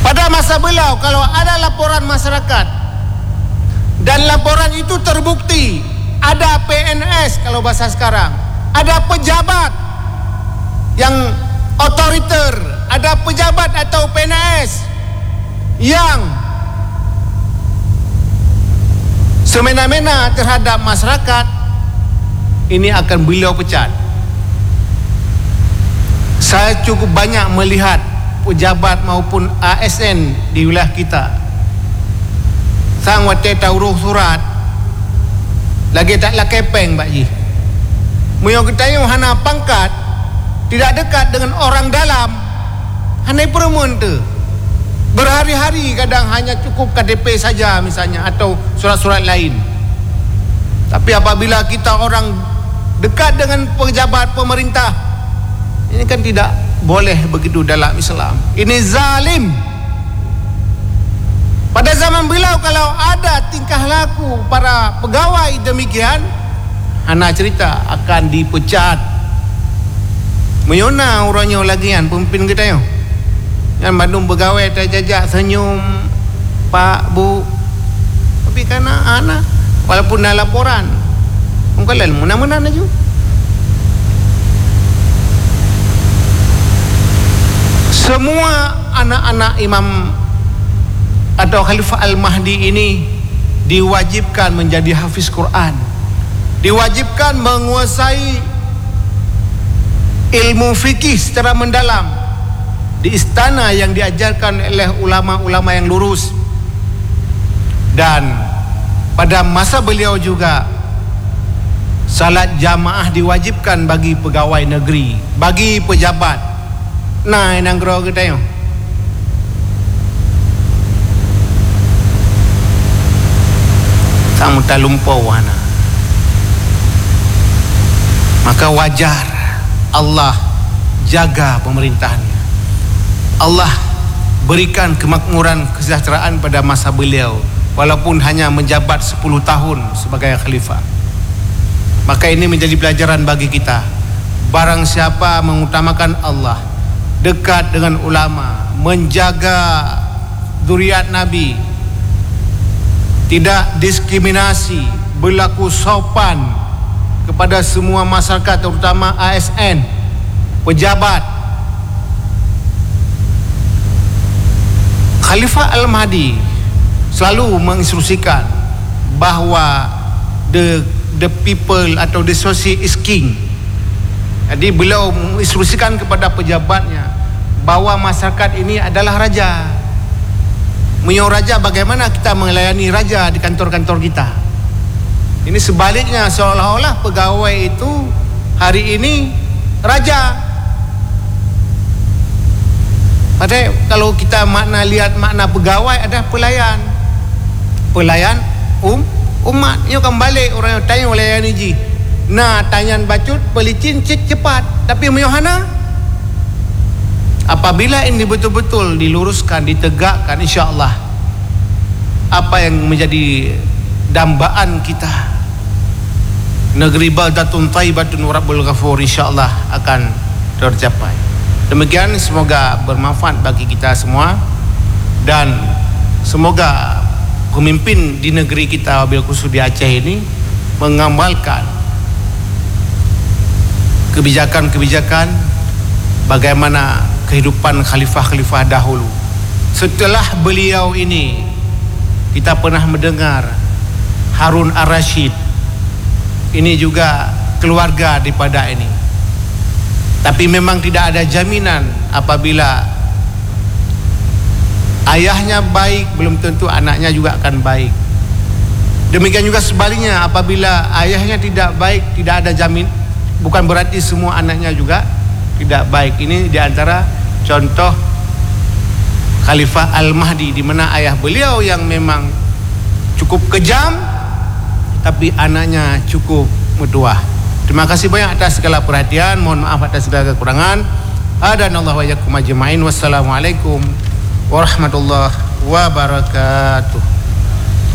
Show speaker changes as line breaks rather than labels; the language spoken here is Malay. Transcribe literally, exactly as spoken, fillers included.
Pada masa beliau, kalau ada laporan masyarakat dan laporan itu terbukti, ada P N S kalau bahasa sekarang, ada pejabat yang otoriter, ada pejabat atau P N S yang semena-mena terhadap masyarakat, ini akan beliau pecat. Saya cukup banyak melihat pejabat maupun A S N di wilayah kita. Sang wate tauruh surat lagi tak lah kepeng Pak Ji. Muyong kita yang hana pangkat tidak dekat dengan orang dalam, hana perempuan tu. Berhari-hari kadang hanya cukup K T P saja misalnya, atau surat-surat lain. Tapi apabila kita orang dekat dengan pejabat pemerintah, ini kan tidak boleh begitu dalam Islam. Ini zalim. Pada zaman beliau kalau ada tingkah laku para pegawai demikian, anak cerita akan dipecat. Mayona orangnya lagi kan pemimpin kita yo. Yang Bandung pegawai terjajak senyum, Pak, Bu. Tapi karena anak walaupun ada laporan, mungkin mana-mana aja. Semua anak-anak Imam atau Khalifah Al-Mahdi ini diwajibkan menjadi hafiz Quran, diwajibkan menguasai ilmu fikih secara mendalam di istana yang diajarkan oleh ulama-ulama yang lurus. Dan pada masa beliau juga salat jamaah diwajibkan bagi pegawai negeri, bagi pejabat. Nah, yang gerau kita yo. Sang muta lumpau wana. Maka wajar Allah jaga pemerintahannya. Allah berikan kemakmuran, kesejahteraan pada masa beliau, walaupun hanya menjabat sepuluh tahun sebagai khalifah. Maka ini menjadi pelajaran bagi kita. Barang siapa mengutamakan Allah, dekat dengan ulama, menjaga zuriat Nabi, tidak diskriminasi, berlaku sopan kepada semua masyarakat, terutama A S N, pejabat. Khalifah Al-Mahdi selalu menginstruksikan bahawa the the people atau the society is king. Jadi beliau menginstruksikan kepada pejabatnya bahawa masyarakat ini adalah raja. Menyuruh raja, bagaimana kita melayani raja di kantor-kantor kita. Ini sebaliknya, seolah-olah pegawai itu hari ini raja. Padahal kalau kita makna lihat makna pegawai adalah pelayan. Pelayan um umat. Ini kan balik orang yang tanya layan ji. Nah, tanyan bacut pelicin cik cepat. Tapi meyohana apabila ini betul-betul diluruskan, ditegakkan, insya-Allah apa yang menjadi dambaan kita, negeri baldatun thayyibatun wa rabbul ghafur, insya-Allah akan tercapai. Demikian, semoga bermanfaat bagi kita semua, dan semoga pemimpin di negeri kita, wabil khusus di Aceh ini, mengamalkan kebijakan-kebijakan bagaimana kehidupan khalifah-khalifah dahulu. Setelah beliau ini, kita pernah mendengar Harun Ar-Rasyid, ini juga keluarga daripada ini. Tapi memang tidak ada jaminan apabila ayahnya baik, belum tentu anaknya juga akan baik. Demikian juga sebaliknya, apabila ayahnya tidak baik, tidak ada jamin, bukan berarti semua anaknya juga tidak baik. Ini diantara contoh Khalifah Al-Mahdi, di mana ayah beliau yang memang cukup kejam, tapi anaknya cukup metuah. Terima kasih banyak atas segala perhatian. Mohon maaf atas segala kekurangan. Hadanallahu wa iyyakum ajma'in. Wassalamualaikum warahmatullahi wabarakatuh.